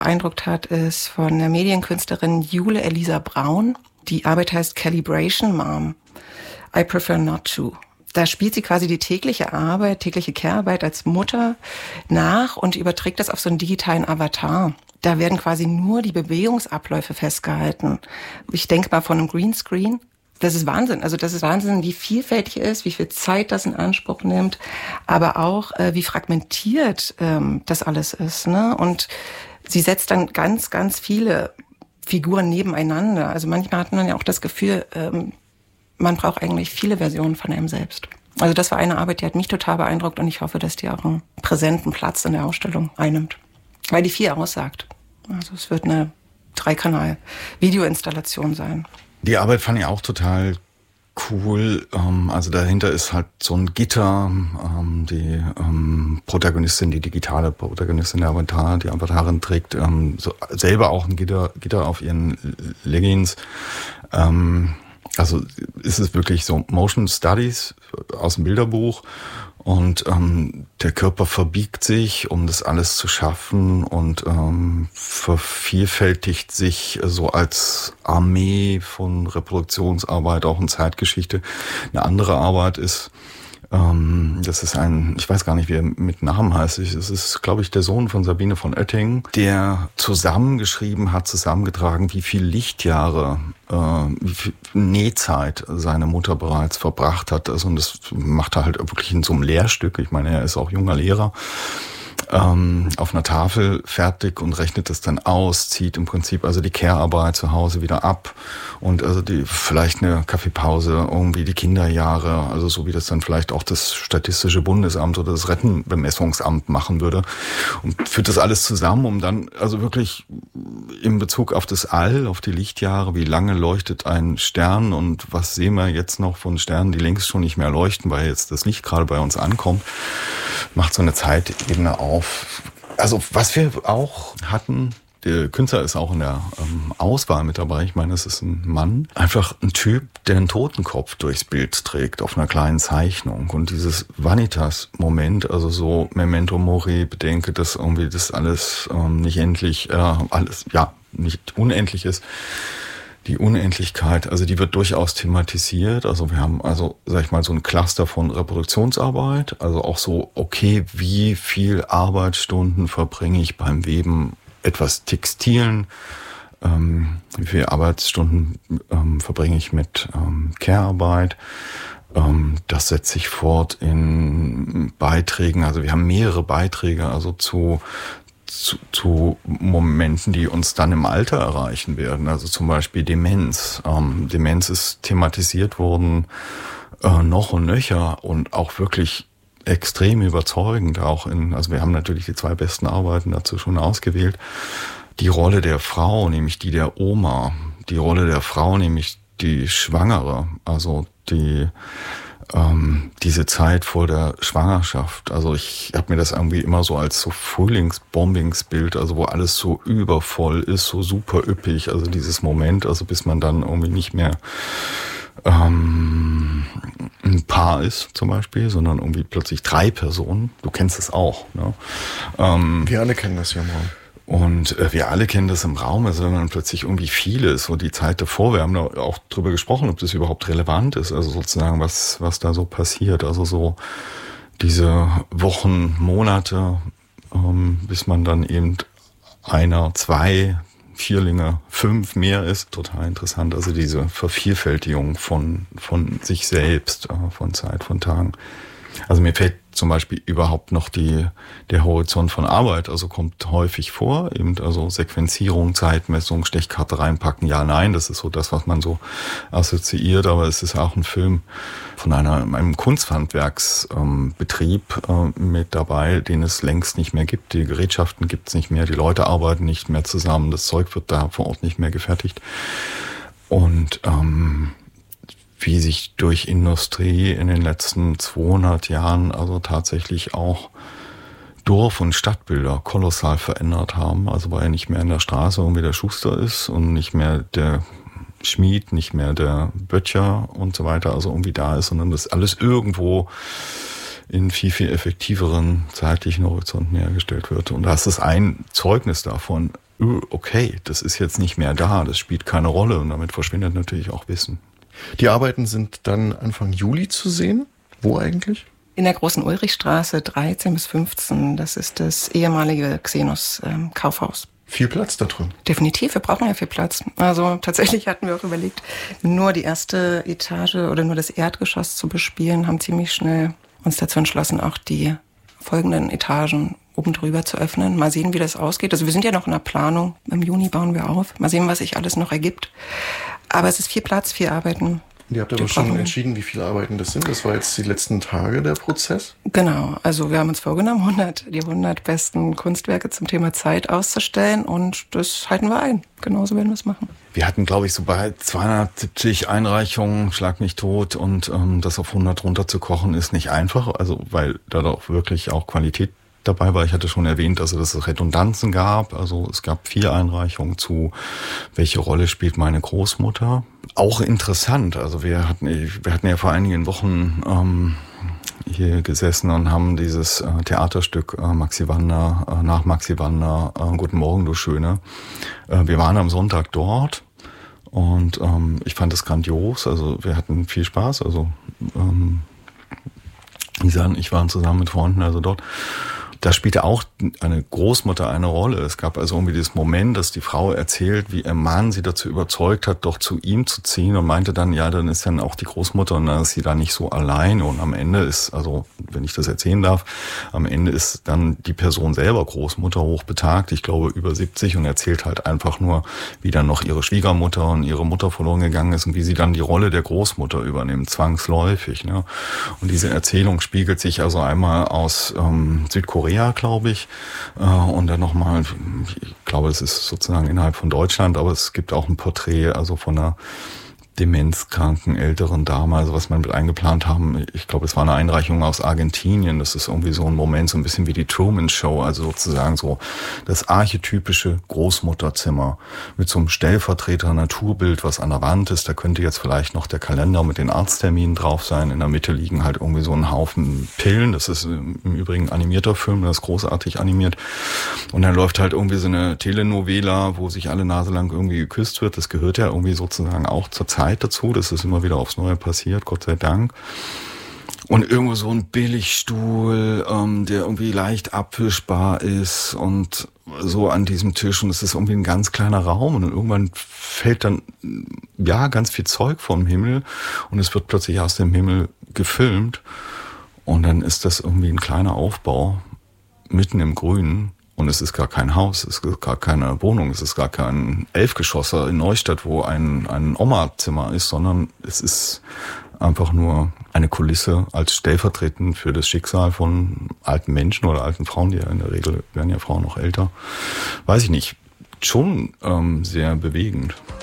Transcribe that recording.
beeindruckt hat, ist von der Medienkünstlerin Jule Elisa Braun. Die Arbeit heißt Calibration Mom. I prefer not to. Da spielt sie quasi die tägliche Care-Arbeit als Mutter nach und überträgt das auf so einen digitalen Avatar. Da werden quasi nur die Bewegungsabläufe festgehalten. Ich denke mal von einem Greenscreen. Das ist Wahnsinn. Also das ist Wahnsinn, wie vielfältig es ist, wie viel Zeit das in Anspruch nimmt, aber auch wie fragmentiert das alles ist. Ne? Und sie setzt dann ganz, ganz viele Figuren nebeneinander. Also manchmal hat man ja auch das Gefühl, man braucht eigentlich viele Versionen von einem selbst. Also das war eine Arbeit, die hat mich total beeindruckt und ich hoffe, dass die auch einen präsenten Platz in der Ausstellung einnimmt. Weil die viel aussagt. Also es wird eine 3-Kanal-Videoinstallation sein. Die Arbeit fand ich auch total cool. Also dahinter ist halt so ein Gitter. Die Protagonistin, die digitale Protagonistin der Avatar, die Avatarin trägt so selber auch ein Gitter auf ihren Leggings. Also ist es wirklich so Motion Studies aus dem Bilderbuch und der Körper verbiegt sich, um das alles zu schaffen und vervielfältigt sich so als Armee von Reproduktionsarbeit, auch in Zeitgeschichte. Eine andere Arbeit ist, das ist ich weiß gar nicht, wie er mit Namen heißt. Es ist, glaube ich, der Sohn von Sabine von Oetting, der zusammengetragen, wie viel Lichtjahre, wie viel Nähzeit seine Mutter bereits verbracht hat. Also, und das macht er halt wirklich in so einem Lehrstück. Ich meine, er ist auch junger Lehrer. Auf einer Tafel fertig und rechnet das dann aus, zieht im Prinzip also die Care-Arbeit zu Hause wieder ab und also vielleicht eine Kaffeepause, irgendwie die Kinderjahre, also so wie das dann vielleicht auch das Statistische Bundesamt oder das Rentenbemessungsamt machen würde und führt das alles zusammen, um dann also wirklich in Bezug auf das All, auf die Lichtjahre, wie lange leuchtet ein Stern und was sehen wir jetzt noch von Sternen, die längst schon nicht mehr leuchten, weil jetzt das Licht gerade bei uns ankommt, macht so eine Zeitebene auf. Also was wir auch hatten, der Künstler ist auch in der Auswahl mit dabei, ich meine, es ist ein Mann, einfach ein Typ, der einen Totenkopf durchs Bild trägt auf einer kleinen Zeichnung und dieses Vanitas-Moment, also so Memento Mori, bedenke, dass irgendwie das alles nicht unendlich ist. Die Unendlichkeit, also die wird durchaus thematisiert. Also wir haben sag ich mal, so ein Cluster von Reproduktionsarbeit. Also auch so, okay, wie viel Arbeitsstunden verbringe ich beim Weben etwas Textilen? Wie viele Arbeitsstunden verbringe ich mit Care-Arbeit? Das setzt sich fort in Beiträgen. Also wir haben mehrere Beiträge, also zu Momenten, die uns dann im Alter erreichen werden. Also zum Beispiel Demenz. Demenz ist thematisiert worden noch und nöcher und auch wirklich extrem überzeugend. Also wir haben natürlich die 2 besten Arbeiten dazu schon ausgewählt. Die Rolle der Frau, nämlich die der Oma. Die Rolle der Frau, nämlich die Schwangere. Also diese Zeit vor der Schwangerschaft. Also ich habe mir das irgendwie immer so als so Frühlingsbombingsbild, also wo alles so übervoll ist, so super üppig. Also dieses Moment, also bis man dann irgendwie nicht mehr ein Paar ist zum Beispiel, sondern irgendwie plötzlich 3 Personen. Du kennst es auch. Ne? Wir alle kennen das ja mal. Und wir alle kennen das im Raum, also wenn man plötzlich irgendwie viele ist, so die Zeit davor, wir haben da auch drüber gesprochen, ob das überhaupt relevant ist, also sozusagen, was da so passiert, also so diese Wochen, Monate, bis man dann eben 1, 2 Vierlinge, 5 mehr ist, total interessant, also diese Vervielfältigung von sich selbst, von Zeit, von Tagen. Also mir fällt zum Beispiel überhaupt noch der Horizont von Arbeit, also kommt häufig vor, eben also Sequenzierung, Zeitmessung, Stechkarte reinpacken, ja, nein, das ist so das, was man so assoziiert, aber es ist auch ein Film von einem Kunsthandwerksbetrieb mit dabei, den es längst nicht mehr gibt, die Gerätschaften gibt es nicht mehr, die Leute arbeiten nicht mehr zusammen, das Zeug wird da vor Ort nicht mehr gefertigt und wie sich durch Industrie in den letzten 200 Jahren also tatsächlich auch Dorf- und Stadtbilder kolossal verändert haben. Also weil nicht mehr in der Straße irgendwie der Schuster ist und nicht mehr der Schmied, nicht mehr der Böttcher und so weiter, also irgendwie da ist, sondern das alles irgendwo in viel, viel effektiveren zeitlichen Horizonten hergestellt wird. Und das ist ein Zeugnis davon. okay, das ist jetzt nicht mehr da, das spielt keine Rolle und damit verschwindet natürlich auch Wissen. Die Arbeiten sind dann Anfang Juli zu sehen. Wo eigentlich? In der Großen Ulrichstraße 13 bis 15. Das ist das ehemalige Xenos Kaufhaus. Viel Platz da drin. Definitiv, wir brauchen ja viel Platz. Also tatsächlich hatten wir auch überlegt, nur die erste Etage oder nur das Erdgeschoss zu bespielen, haben ziemlich schnell uns dazu entschlossen, auch die folgenden Etagen oben drüber zu öffnen. Mal sehen, wie das ausgeht. Also wir sind ja noch in der Planung. Im Juni bauen wir auf. Mal sehen, was sich alles noch ergibt. Aber es ist viel Platz, viel Arbeiten. Und ihr habt aber schon entschieden, wie viele Arbeiten das sind. Das war jetzt die letzten Tage der Prozess? Genau. Also wir haben uns vorgenommen, die 100 besten Kunstwerke zum Thema Zeit auszustellen. Und das halten wir ein. Genauso werden wir es machen. Wir hatten, glaube ich, so bei 270 Einreichungen, schlag mich tot. Und das auf 100 runterzukochen ist nicht einfach. Also weil da doch wirklich auch Qualität dabei war. Ich hatte schon erwähnt, dass es Redundanzen gab. Also es gab 4 Einreichungen zu, welche Rolle spielt meine Großmutter. Auch interessant. Also wir hatten ja vor einigen Wochen hier gesessen und haben dieses Theaterstück Maxi Wander, nach Maxi Wander, Guten Morgen, du Schöne. Wir waren am Sonntag dort und ich fand es grandios. Also wir hatten viel Spaß. Also Lisa und ich waren zusammen mit Freunden also dort. Da spielte auch eine Großmutter eine Rolle. Es gab also irgendwie dieses Moment, dass die Frau erzählt, wie ihr Mann sie dazu überzeugt hat, doch zu ihm zu ziehen und meinte dann, ja, dann ist dann auch die Großmutter und dann ist sie da nicht so alleine. Und am Ende ist, also wenn ich das erzählen darf, am Ende ist dann die Person selber Großmutter hochbetagt, ich glaube über 70 und erzählt halt einfach nur, wie dann noch ihre Schwiegermutter und ihre Mutter verloren gegangen ist und wie sie dann die Rolle der Großmutter übernimmt, zwangsläufig. Ne? Und diese Erzählung spiegelt sich also einmal aus Südkorea, glaube ich, und dann nochmal, ich glaube, es ist sozusagen innerhalb von Deutschland, aber es gibt auch ein Porträt, also von einer demenzkranken älteren Dame, also was wir mit eingeplant haben. Ich glaube, es war eine Einreichung aus Argentinien. Das ist irgendwie so ein Moment, so ein bisschen wie die Truman Show, also sozusagen so das archetypische Großmutterzimmer mit so einem Stellvertreter-Naturbild, was an der Wand ist. Da könnte jetzt vielleicht noch der Kalender mit den Arztterminen drauf sein. In der Mitte liegen halt irgendwie so ein Haufen Pillen. Das ist im Übrigen ein animierter Film, das ist großartig animiert. Und dann läuft halt irgendwie so eine Telenovela, wo sich alle Nase lang irgendwie geküsst wird. Das gehört ja irgendwie sozusagen auch zur Zeit dazu, dass es immer wieder aufs Neue passiert, Gott sei Dank. Und irgendwo so ein Billigstuhl, der irgendwie leicht abwischbar ist und so an diesem Tisch und es ist irgendwie ein ganz kleiner Raum und irgendwann fällt dann ja ganz viel Zeug vom Himmel und es wird plötzlich aus dem Himmel gefilmt und dann ist das irgendwie ein kleiner Aufbau mitten im Grünen. Und es ist gar kein Haus, es ist gar keine Wohnung, es ist gar kein Elfgeschosser in Neustadt, wo ein Oma-Zimmer ist, sondern es ist einfach nur eine Kulisse als stellvertretend für das Schicksal von alten Menschen oder alten Frauen, die ja in der Regel werden ja Frauen noch älter. Weiß ich nicht, schon sehr bewegend.